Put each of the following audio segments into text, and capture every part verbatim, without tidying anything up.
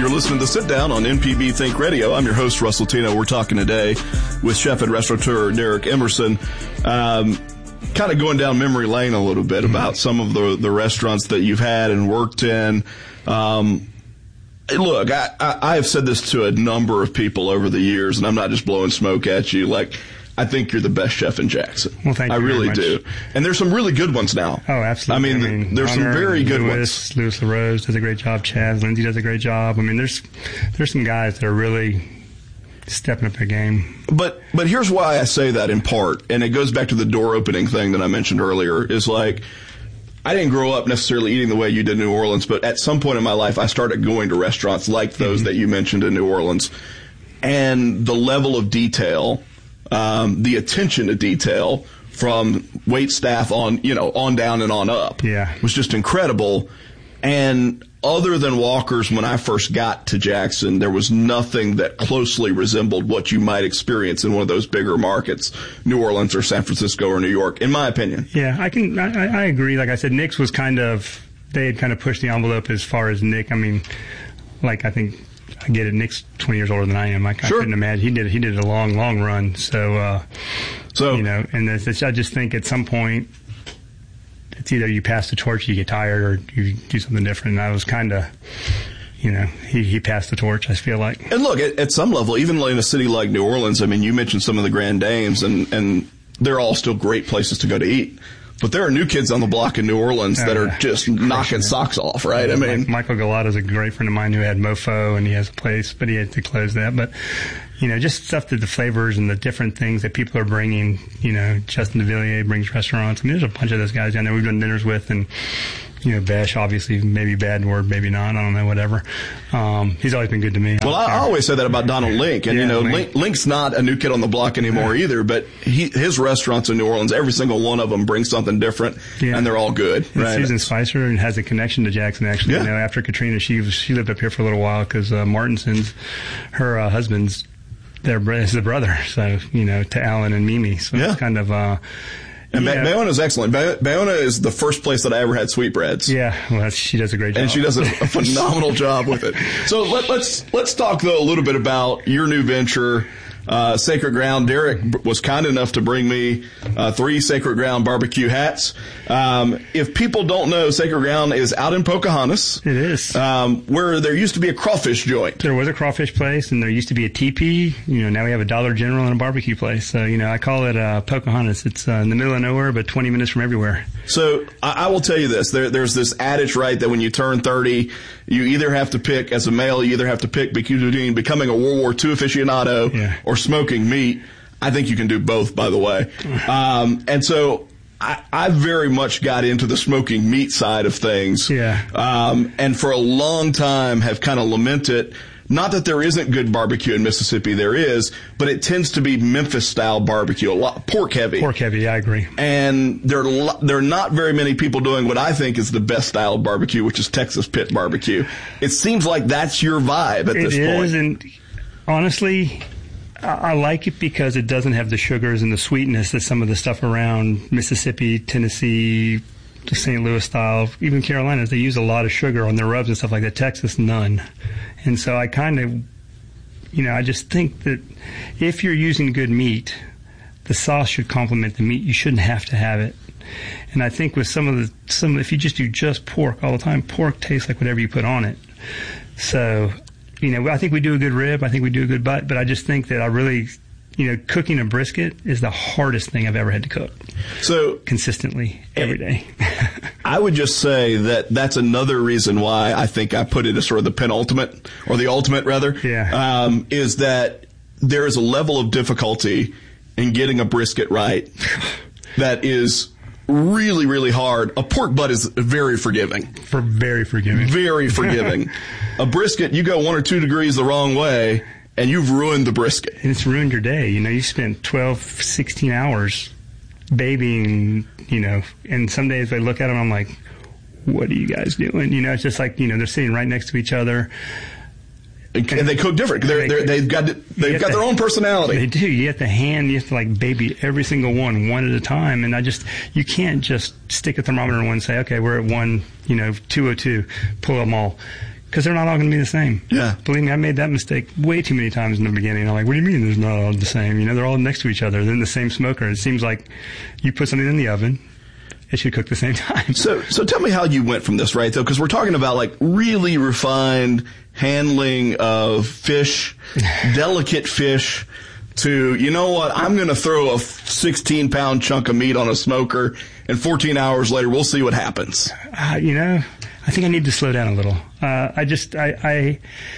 You're listening to Sit Down on N P B Think Radio. I'm your host, Russell Tino. We're talking today with chef and restaurateur Derek Emerson. Um, kind of going down memory lane a little bit mm-hmm. about some of the, the restaurants that you've had and worked in. Um, look, I, I, I have said this to a number of people over the years, and I'm not just blowing smoke at you. Like, I think you're the best chef in Jackson. Well, thank you. I really very much. do. And there's some really good ones now. Oh, absolutely. I mean, I mean there's Hunter, some very good Lewis, ones. Louis LaRose does a great job. Chaz Lindsay does a great job. I mean, there's there's some guys that are really stepping up their game. But but here's why I say that in part, and it goes back to the door opening thing that I mentioned earlier, is like, I didn't grow up necessarily eating the way you did in New Orleans, but at some point in my life, I started going to restaurants like those mm-hmm. that you mentioned in New Orleans. And the level of detail, um, the attention to detail from wait staff on, you know, on down and on up yeah. was just incredible. And other than Walker's, when I first got to Jackson, there was nothing that closely resembled what you might experience in one of those bigger markets, New Orleans or San Francisco or New York, in my opinion. Yeah, I can, I, I agree. Like I said, Nick's was kind of, they had kind of pushed the envelope as far as Nick. I mean, like I think, I get it, Nick's twenty years older than I am. I, sure. I couldn't imagine. He did, he did a long, long run. So, uh, so you know, and it's, it's, I just think at some point, it's either you pass the torch, you get tired, or you do something different. And I was kind of, you know, he, he passed the torch, I feel like. And look, at, at some level, even in a city like New Orleans, I mean, you mentioned some of the Grand Dames, and, and they're all still great places to go to eat. But there are new kids on the block in New Orleans that uh, are just knocking socks off, right? Yeah, I mean, like Michael Galata's a great friend of mine who had Mofo, and he has a place, but he had to close that. But, you know, just stuff that the flavors and the different things that people are bringing, you know, Justin DeVilliers brings restaurants. I mean, there's a bunch of those guys down there we've done dinners with, and, you know, Besh, obviously, maybe bad word, maybe not, I don't know, whatever. Um, he's always been good to me. Well, I, I always say that about Donald Link, and, yeah, you know, Link. Link, Link's not a new kid on the block anymore yeah. either, but he, his restaurants in New Orleans, every single one of them brings something different, yeah. and they're all good, and right? Susan Spicer and has a connection to Jackson, actually. Yeah. You know, after Katrina, she was, she lived up here for a little while because uh, Martinson's, her uh, husband's, their is the brother, so, you know, to Alan and Mimi. So yeah. it's kind of, uh, And yeah. Bayona is excellent. Bay- Bayona is the first place that I ever had sweetbreads. Yeah, well, that's, she does a great job. And she does a, a phenomenal job with it. So let, let's let's talk, though, a little bit about your new venture, uh, Sacred Ground. Derek was kind enough to bring me uh, three Sacred Ground barbecue hats. Um, if people don't know, Sacred Ground is out in Pocahontas. It is. Um, where there used to be a crawfish joint. There was a crawfish place, and there used to be a teepee. You know, now we have a Dollar General and a barbecue place. So, you know, I call it uh, Pocahontas. It's uh, in the middle of nowhere, but twenty minutes from everywhere. So I, I will tell you this. There, there's this adage, right, that when you turn thirty, you either have to pick, as a male, you either have to pick between becoming a World War Two aficionado yeah. or smoking meat. I think you can do both, by the way. Um, and so I, I very much got into the smoking meat side of things. Yeah. Um, and for a long time have kind of lamented, not that there isn't good barbecue in Mississippi, there is, but it tends to be Memphis-style barbecue, a lot pork heavy. Pork heavy, I agree. And there are, there are not very many people doing what I think is the best style of barbecue, which is Texas pit barbecue. It seems like that's your vibe at it this is, point. It is, and honestly, I like it because it doesn't have the sugars and the sweetness that some of the stuff around Mississippi, Tennessee, the Saint Louis style, even Carolinas, they use a lot of sugar on their rubs and stuff like that. Texas, none. And so I kind of, you know, I just think that if you're using good meat, the sauce should complement the meat. You shouldn't have to have it. And I think with some of the, some, if you just do just pork all the time, pork tastes like whatever you put on it. So, you know, I think we do a good rib. I think we do a good butt, but I just think that I really, you know, cooking a brisket is the hardest thing I've ever had to cook. So consistently every day. I would just say that that's another reason why I think I put it as sort of the penultimate, or the ultimate rather, yeah. um, is that there is a level of difficulty in getting a brisket right that is really, really hard. A pork butt is very forgiving. For very forgiving. Very forgiving. A brisket, you go one or two degrees the wrong way, and you've ruined the brisket. And it's ruined your day. You know, you spent twelve, sixteen hours babying, you know, and some days I look at them, I'm like, what are you guys doing? You know, it's just like, you know, they're sitting right next to each other. And, and they cook different. They're, they're, they've got they've got to, their own personality. They do. You have to hand. You have to like baby every single one, one at a time. And I just you can't just stick a thermometer in one and say, okay, we're at one, you know, two oh two, pull them all. because they're not all going to be the same. Yeah. Believe me, I made that mistake way too many times in the beginning. I'm like, what do you mean there's not all the same? You know, they're all next to each other. They're in the same smoker. It seems like you put something in the oven, it should cook the same time. So, so tell me how you went from this, right? Though, because we're talking about like really refined handling of fish, delicate fish, to, you know what, I'm going to throw a sixteen pound chunk of meat on a smoker, and fourteen hours later, we'll see what happens. Uh, you know, I think I need to slow down a little. Uh, I just, I, I,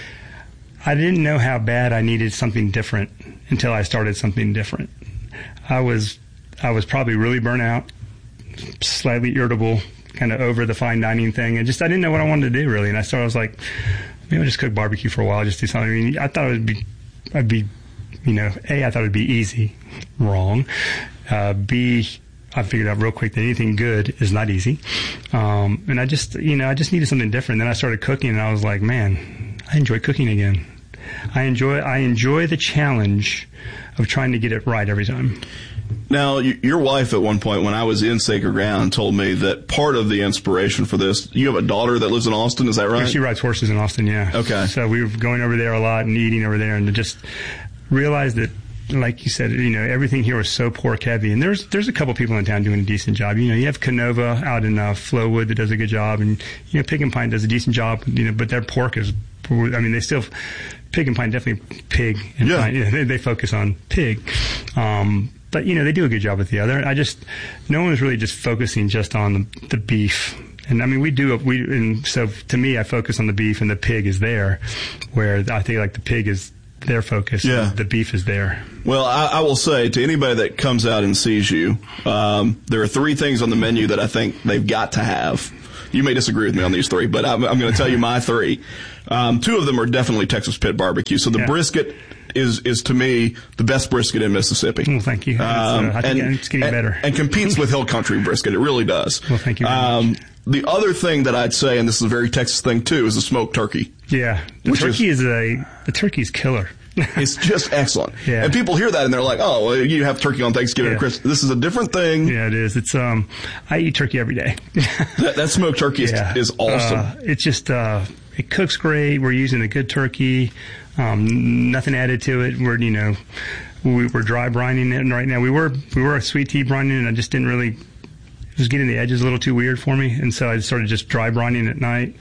I didn't know how bad I needed something different until I started something different. I was, I was probably really burnt out, slightly irritable, kind of over the fine dining thing, and just, I didn't know what I wanted to do really. And I started, I was like, maybe I'll just cook barbecue for a while, just do something. I mean, I thought it would be, I'd be, you know, A, I thought it'd be easy. Wrong. Uh, B, I figured out real quick that anything good is not easy. Um, and I just, you know, I just needed something different. Then I started cooking, and I was like, man, I enjoy cooking again. I enjoy, I enjoy the challenge of trying to get it right every time. Now, your wife at one point, when I was in Sacred Ground, told me that part of the inspiration for this, you have a daughter that lives in Austin, is that right? Yeah, she rides horses in Austin, yeah. Okay. So we were going over there a lot and eating over there, and just realized that, like you said, you know, everything here was so pork heavy. And there's there's a couple people in town doing a decent job. You know, you have Canova out in uh, Flowood that does a good job, and, you know, Pig and Pine does a decent job, you know, but their pork is, I mean, they still, Pig and Pine definitely pig and yeah. pine. You know, they, they focus on pig. Um, but, you know, they do a good job with the other. I just, no one was really just focusing just on the, the beef. And I mean, we do, we, and so to me, I focus on the beef, and the pig is there, where I think like the pig is their focus. Yeah. The beef is there. Well, I, I will say to anybody that comes out and sees you, um, there are three things on the menu that I think they've got to have. You may disagree with me on these three, but I'm, I'm going to tell you my three. Um, two of them are definitely Texas Pit Barbecue. So the yeah. brisket is, is to me the best brisket in Mississippi. Well, thank you. Um, uh, I think and, it's getting and, better. And competes with Hill Country brisket. It really does. Well, thank you very um, much. The other thing that I'd say, and this is a very Texas thing too, is the smoked turkey. Yeah. The Which turkey is, is a, the turkey's killer. It's just excellent. Yeah. And people hear that and they're like, oh, well, you have turkey on Thanksgiving yeah. and Christmas. This is a different thing. Yeah, it is. It's, um, I eat turkey every day. that, that smoked turkey is, yeah. is awesome. Uh, it's just, uh, it cooks great. We're using a good turkey. Um, nothing added to it. We're, you know, we, we're dry brining it right now. We were, we were a sweet tea brining, and I just didn't really, it was getting the edges a little too weird for me. And so I started just dry brining at night.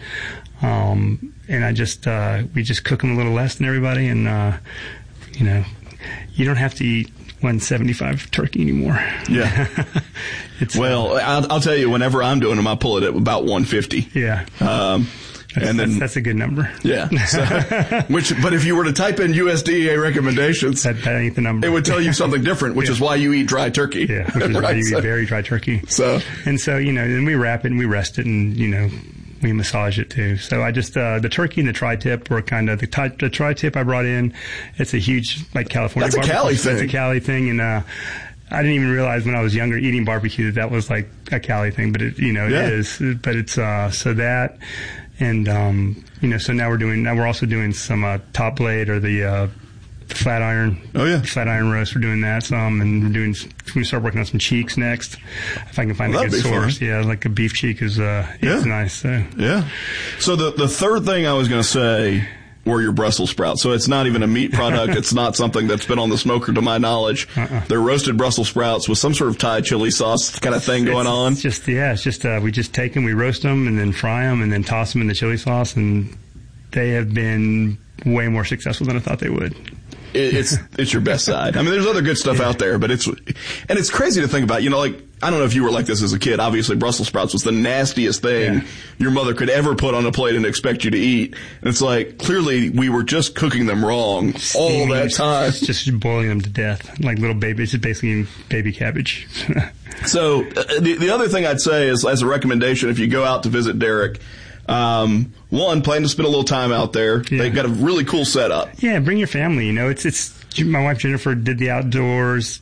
Um, and I just, uh, we just cook them a little less than everybody. And, uh, you know, you don't have to eat one seventy-five turkey anymore. Yeah. it's, well, I'll, I'll tell you, whenever I'm doing them, I pull it at about one fifty. Yeah. Um, That's, and then that's, that's a good number. Yeah. So, which, but if you were to type in U S D A recommendations, that, that ain't the number. It would tell you something different, which yeah. is why you eat dry turkey. Yeah, which is right? why you so, eat very dry turkey. So, and so, you know, then we wrap it and we rest it, and, you know, we massage it too. So I just, uh, the turkey and the tri-tip were kind of, the, t- the tri-tip I brought in, it's a huge, like, California That's barbecue. a Cali thing. It's a Cali thing, and, uh, I didn't even realize when I was younger eating barbecue that that was like a Cali thing, but it, you know, it yeah. is. But it's, uh, so that, and, um, you know, so now we're doing, now we're also doing some, uh, top blade or the, uh, the flat iron. Oh, yeah. Flat iron roast. We're doing that some, and we're doing, we're going to start working on some cheeks next. If I can find well, a good source. Fun. Yeah, like a beef cheek is, uh, it's yeah. nice. So. Yeah. So the, the third thing I was going to say were your Brussels sprouts. So it's not even a meat product. It's not something that's been on the smoker to my knowledge. Uh-uh. They're roasted Brussels sprouts with some sort of Thai chili sauce kind of thing going it's, on. It's just, yeah, it's just, uh, we just take them, we roast them, and then fry them, and then toss them in the chili sauce, and they have been way more successful than I thought they would. It's it's your best side. I mean, there's other good stuff yeah. out there, but it's, and it's crazy to think about. You know, like, I don't know if you were like this as a kid. Obviously, Brussels sprouts was the nastiest thing yeah. your mother could ever put on a plate and expect you to eat. And it's like, clearly, we were just cooking them wrong Steaming, all that time. Just boiling them to death, like little babies, just basically baby cabbage. So, uh, the, the other thing I'd say is, as a recommendation, if you go out to visit Derek, Um, one, plan to spend a little time out there. Yeah. They've got a really cool setup. Yeah, bring your family. You know, it's, it's, my wife Jennifer did the outdoors.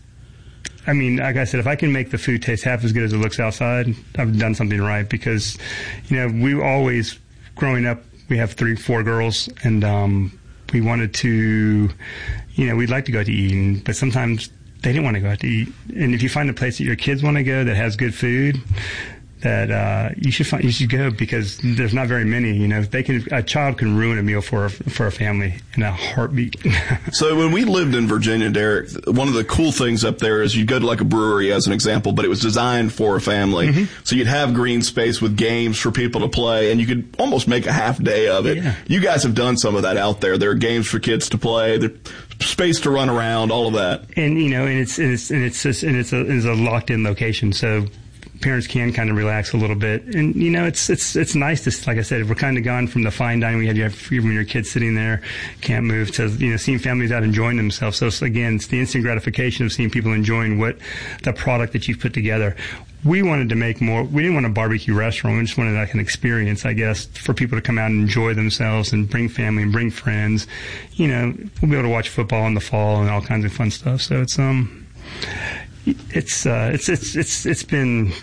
I mean, like I said, if I can make the food taste half as good as it looks outside, I've done something right, because, you know, we always, growing up, we have three, four girls, and, um, we wanted to, you know, we'd like to go out to eat, and, but sometimes they didn't want to go out to eat. And if you find a place that your kids want to go that has good food, that uh, you should find, you should go, because there's not very many. You know, they can a child can ruin a meal for a, for a family in a heartbeat. So when we lived in Virginia, Derek, one of the cool things up there is you'd go to like a brewery as an example, but it was designed for a family. Mm-hmm. So you'd have green space with games for people to play, and you could almost make a half day of it. Yeah. You guys have done some of that out there. There are games for kids to play. There's space to run around, all of that. And you know, and it's and it's and it's just, and it's a, it's a locked in location, so parents can kind of relax a little bit. And, you know, it's it's it's nice to, like I said, we're kind of gone from the fine dining we had. You have when your kids sitting there, can't move, to, you know, seeing families out enjoying themselves. So, it's, again, it's the instant gratification of seeing people enjoying what the product that you've put together. We wanted to make more, we didn't want a barbecue restaurant. We just wanted like an experience, I guess, for people to come out and enjoy themselves and bring family and bring friends. You know, we'll be able to watch football in the fall and all kinds of fun stuff. So it's, um, it's, uh, it's, it's, it's, it's been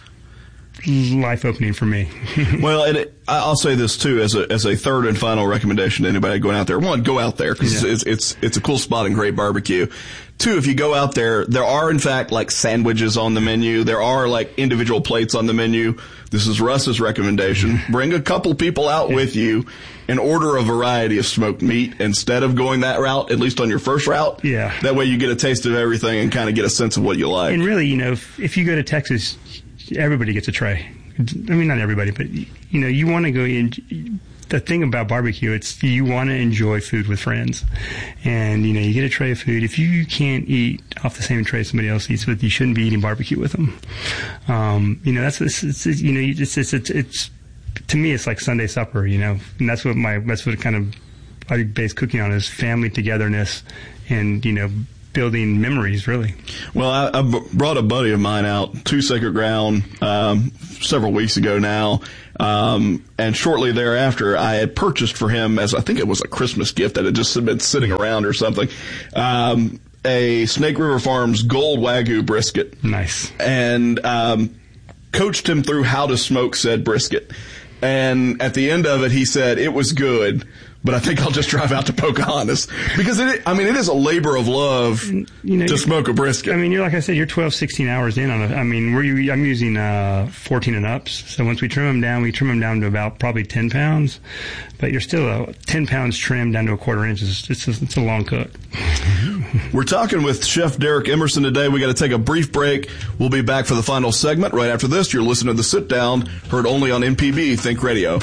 life opening for me. Well, and it, I'll say this too, as a as a third and final recommendation to anybody going out there. One, go out there, because yeah. it's, it's it's a cool spot and great barbecue. Two, if you go out there, there are in fact like sandwiches on the menu. There are like individual plates on the menu. This is Russ's recommendation. Bring a couple people out yeah. with you and order a variety of smoked meat instead of going that route, at least on your first route. Yeah. That way you get a taste of everything and kind of get a sense of what you like. And really, you know, if, if you go to Texas, everybody gets a tray. I mean, not everybody, but, you know, you want to go in. The thing about barbecue, it's you want to enjoy food with friends. And, you know, you get a tray of food. If you can't eat off the same tray somebody else eats with, you shouldn't be eating barbecue with them. Um, you know, that's, it's, it's, you know, it's, it's, it's, it's, to me, it's like Sunday supper, you know, and that's what my, that's what kind of I base cooking on, is family togetherness and, you know, building memories, really. Well, I, I brought a buddy of mine out to Sacred Ground um, several weeks ago now, um, and shortly thereafter, I had purchased for him, as I think it was a Christmas gift that had just been sitting around or something, um, a Snake River Farms Gold Wagyu brisket. Nice. And um, coached him through how to smoke said brisket. And at the end of it, he said, it was good, but I think I'll just drive out to Pocahontas, because it, I mean, it is a labor of love you know, to smoke a brisket. I mean, you're like I said, you're twelve, sixteen hours in on it. I mean, we're, I'm using uh, fourteen and ups. So once we trim them down, we trim them down to about probably ten pounds, but you're still uh, ten pounds trimmed down to a quarter inch. It's, it's, a, it's a long cook. We're talking with Chef Derek Emerson today. We got to take a brief break. We'll be back for the final segment right after this. You're listening to The Sit Down, heard only on M P B Think Radio.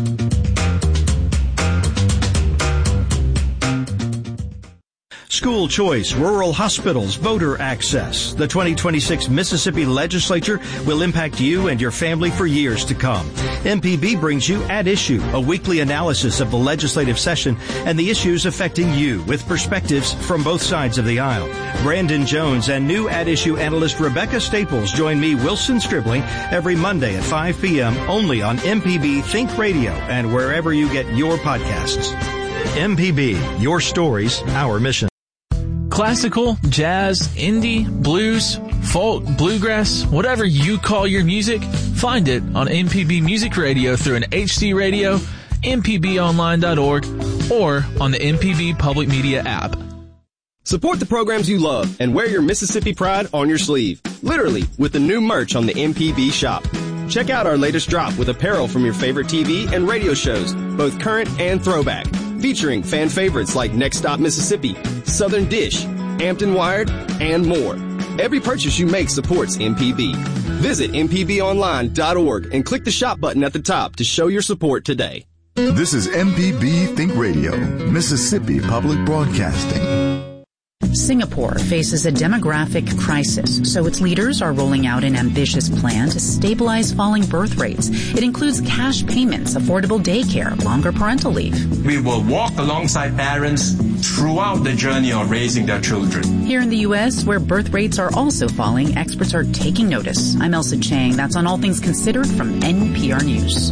School choice, rural hospitals, voter access. The twenty twenty-six Mississippi Legislature will impact you and your family for years to come. M P B brings you At Issue, a weekly analysis of the legislative session and the issues affecting you, with perspectives from both sides of the aisle. Brandon Jones and new At Issue analyst Rebecca Staples join me, Wilson Stribling, every Monday at five p.m. only on M P B Think Radio and wherever you get your podcasts. M P B, your stories, our mission. Classical, jazz, indie, blues, folk, bluegrass, whatever you call your music, find it on M P B Music Radio through an H D radio, M P B online dot org, or on the M P B Public Media app. Support the programs you love and wear your Mississippi pride on your sleeve, literally, with the new merch on the M P B shop. Check out our latest drop with apparel from your favorite T V and radio shows, both current and throwback, featuring fan favorites like Next Stop Mississippi, Southern Dish, Hampton Wired, and more. Every purchase you make supports M P B. Visit M P B online dot org and click the shop button at the top to show your support today. This is M P B Think Radio, Mississippi Public Broadcasting. Singapore faces a demographic crisis, so its leaders are rolling out an ambitious plan to stabilize falling birth rates. It includes cash payments, affordable daycare, longer parental leave. We will walk alongside parents throughout the journey of raising their children. Here in the U S, where birth rates are also falling, experts are taking notice. I'm Elsa Chang. That's on All Things Considered from N P R News.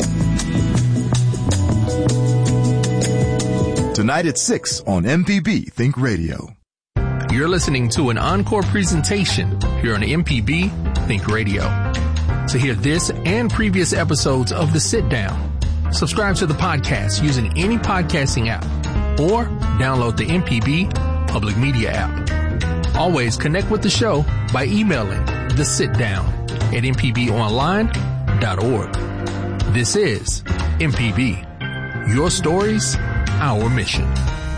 Tonight at six on M P B Think Radio. You're listening to an encore presentation here on M P B Think Radio. To hear this and previous episodes of The Sit Down, subscribe to the podcast using any podcasting app or download the M P B Public Media app. Always connect with the show by emailing The Sit Down at M P B online dot org. This is M P B. Your stories, our mission.